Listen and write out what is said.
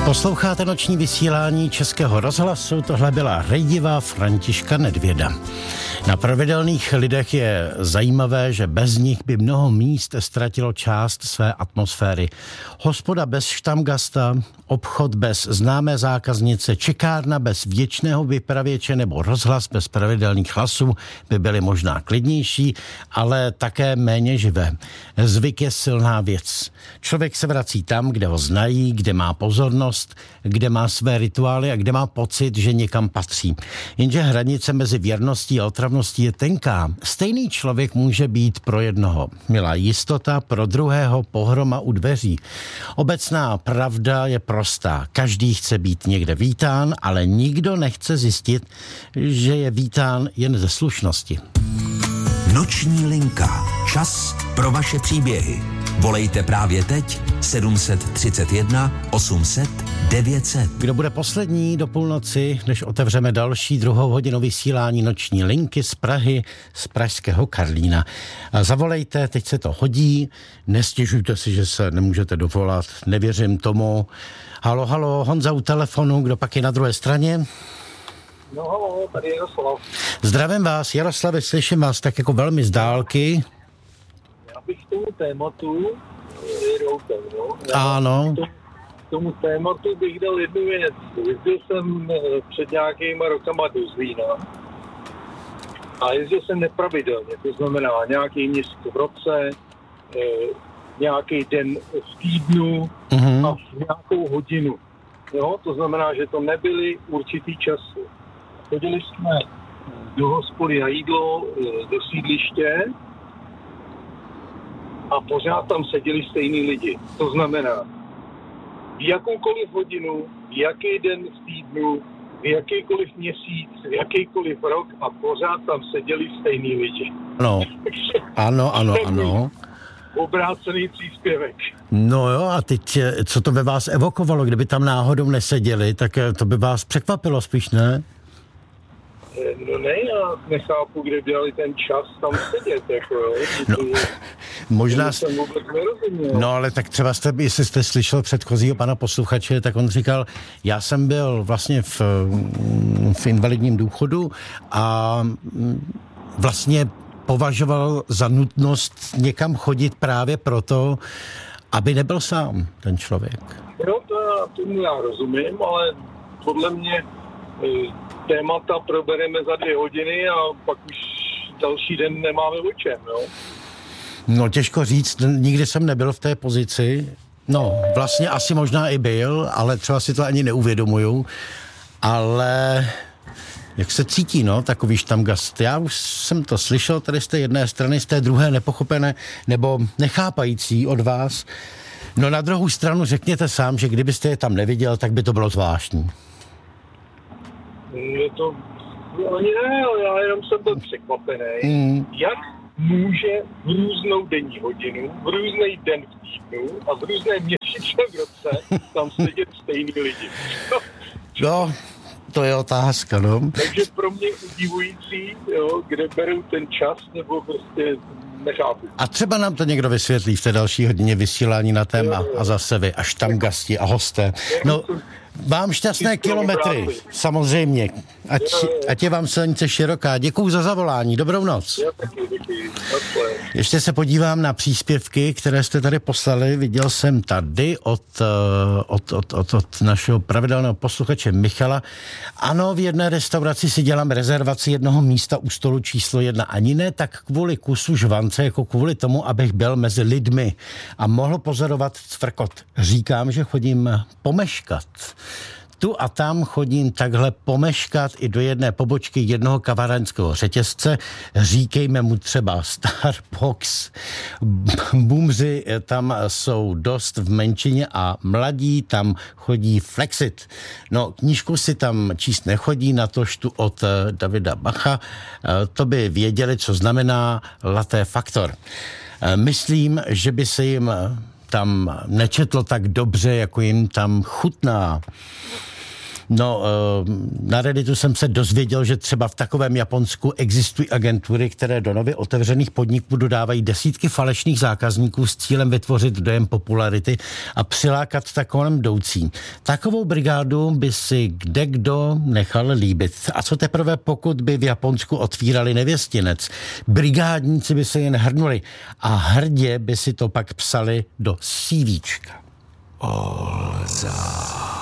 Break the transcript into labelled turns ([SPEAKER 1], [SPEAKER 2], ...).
[SPEAKER 1] Posloucháte noční vysílání Českého rozhlasu, tohle byla Rejdiva Františka Nedvěda. Na pravidelných lidech je zajímavé, že bez nich by mnoho míst ztratilo část své atmosféry. Hospoda bez štamgasta, obchod bez známé zákaznice, čekárna bez věčného vypravěče nebo rozhlas bez pravidelných hlasů by byly možná klidnější, ale také méně živé. Zvyk je silná věc. Člověk se vrací tam, kde ho znají, kde má pozornost, kde má své rituály a kde má pocit, že někam patří. Jenže hranice mezi věrností a otravností je tenká. Stejný člověk může být pro jednoho milá jistota, pro druhého pohroma u dveří. Obecná pravda je prostá. Každý chce být někde vítán, ale nikdo nechce zjistit, že je vítán jen ze slušnosti.
[SPEAKER 2] Noční linka. Čas pro vaše příběhy. Volejte právě teď 731 800 900.
[SPEAKER 1] Kdo bude poslední do půlnoci, než otevřeme další druhou hodinu vysílání noční linky z Prahy, z pražského Karlína. Zavolejte, teď se to hodí, nestěžujte si, že se nemůžete dovolat, nevěřím tomu. Halo, halo, Honza u telefonu, kdo pak je na druhé straně?
[SPEAKER 3] No halo, tady je Jaroslav.
[SPEAKER 1] Zdravím vás, Jaroslave, slyším vás tak jako velmi z dálky.
[SPEAKER 3] Já bych k tomu tématu
[SPEAKER 1] Ano.
[SPEAKER 3] K tomu tématu bych dal jednu věc. Jezdil jsem před nějakýma rokama do Zlína a jezdil jsem nepravidelně, to znamená nějaký měsíc v roce, nějaký den v týdnu a v nějakou hodinu. Jo? To znamená, že to nebyly určitý časy. Chodili jsme do hospody na jídlo, do sídliště a pořád tam seděli stejní lidi. To znamená, v jakoukoliv hodinu, v jaký den v týdnu, v jakýkoliv měsíc, v jakýkoliv rok a pořád tam seděli stejní lidi.
[SPEAKER 1] Ano.
[SPEAKER 3] Obrácený příspěvek.
[SPEAKER 1] No jo, a teď, co to ve vás evokovalo? Kdyby tam náhodou neseděli, tak to by vás překvapilo spíš, ne?
[SPEAKER 3] No ne, já nechápu, kde dělali ten čas tam sedět, jako jo.
[SPEAKER 1] No, možná...
[SPEAKER 3] Jsem vůbec nerozuměl.
[SPEAKER 1] No ale tak třeba jestli jste slyšel předchozího pana posluchače, tak on říkal, já jsem byl vlastně v invalidním důchodu a vlastně považoval za nutnost někam chodit právě proto, aby nebyl sám ten člověk.
[SPEAKER 3] Jo, tomu já rozumím, ale podle mě témata probereme za 2 hodiny a pak už další den nemáme o čem, jo?
[SPEAKER 1] No těžko říct, nikdy jsem nebyl v té pozici, no vlastně asi možná i byl, ale třeba si to ani neuvědomuju, ale jak se cítí, no, takový štamgast. Já už jsem to slyšel tady z té jedné strany, z té druhé nepochopené nebo nechápající od vás. No na druhou stranu řekněte sám, že kdybyste je tam neviděl, tak by to bylo zvláštní.
[SPEAKER 3] Je to... Ani ne, já jenom jsem byl překvapený. Jak může v různou denní hodinu, v různý den v týdnu a v různé měsíce v roce tam sedět stejný lidi?
[SPEAKER 1] No, to je otázka, no.
[SPEAKER 3] Takže pro mě udivující, jo, kde berou ten čas, nebo prostě nechápu.
[SPEAKER 1] A třeba nám to někdo vysvětlí v té další hodině vysílání na téma a zase vy, až tam gasti a hosté. No, vám šťastné kilometry, samozřejmě. Ať je vám silnice široká. Děkuju za zavolání, dobrou noc. Ještě se podívám na příspěvky, které jste tady poslali. Viděl jsem tady od našeho pravidelného posluchače Michala. Ano, v jedné restauraci si dělám rezervaci jednoho místa u stolu číslo 1. Ani ne tak kvůli kusu žvance, jako kvůli tomu, abych byl mezi lidmi a mohl pozorovat cvrkot. Říkám, že chodím pomeškat. Tu a tam chodím takhle pomeškat i do jedné pobočky jednoho kavárenského řetězce. Říkejme mu třeba Starbucks. Boomři tam jsou dost v menšině a mladí tam chodí flexit. No, knížku si tam číst nechodí, natož tu od Davida Bacha. To by věděli, co znamená latte faktor. Myslím, že by se jim tam nečetlo tak dobře, jako jim tam chutná. No, na Redditu jsem se dozvěděl, že třeba v takovém Japonsku existují agentury, které do nově otevřených podniků dodávají desítky falešných zákazníků s cílem vytvořit dojem popularity a přilákat takovým jdoucí. Takovou brigádu by si kdekdo nechal líbit. A co teprve, pokud by v Japonsku otvírali nevěstinec? Brigádníci by se jen hrnuli a hrdě by si to pak psali do CVčka.
[SPEAKER 2] Olza.